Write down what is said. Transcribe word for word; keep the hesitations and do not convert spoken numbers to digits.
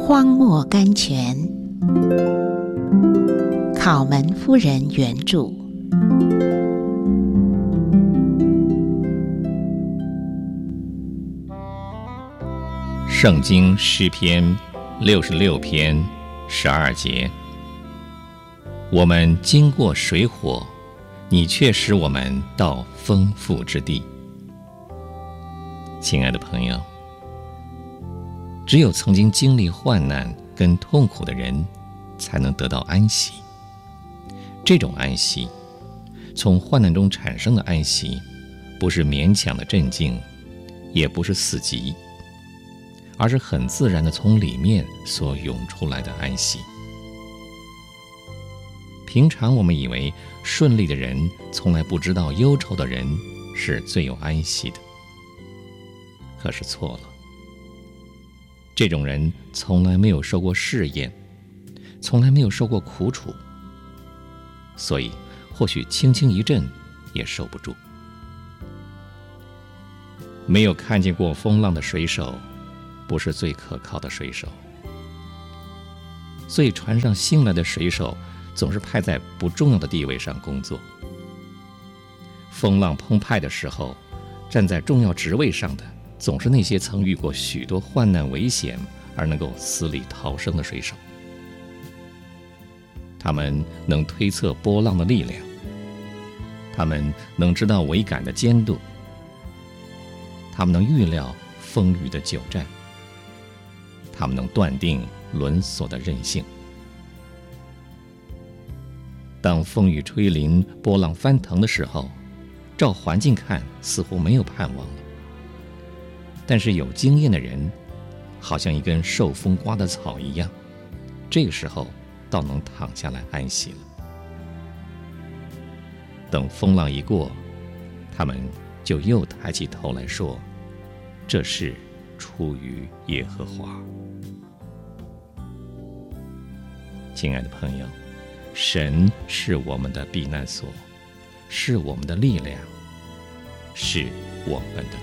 荒漠甘泉，考门夫人原著。 圣经诗篇六十六篇十二节，我们经过水火，你却使我们到丰富之地。亲爱的朋友，只有曾经经历患难跟痛苦的人，才能得到安息。这种安息，从患难中产生的安息，不是勉强的镇静，也不是死寂，而是很自然的从里面所涌出来的安息。平常我们以为顺利的人从来不知道忧愁的人是最有安息的，可是错了。这种人从来没有受过试验，从来没有受过苦楚，所以或许轻轻一震也受不住。没有看见过风浪的水手，不是最可靠的水手。所以船上新来的水手总是派在不重要的地位上工作。风浪澎湃的时候，站在重要职位上的总是那些曾遇过许多患难危险而能够死里逃生的水手。他们能推测波浪的力量，他们能知道桅杆的坚度，他们能预料风雨的久战，他们能断定轮锁的韧性。当风雨吹临，波浪翻腾的时候，照环境看似乎没有盼望了，但是有经验的人好像一根受风刮的草一样，这个时候倒能躺下来安息了。等风浪一过，他们就又抬起头来说，这是出于耶和华。亲爱的朋友，神是我们的避难所，是我们的力量，是我们的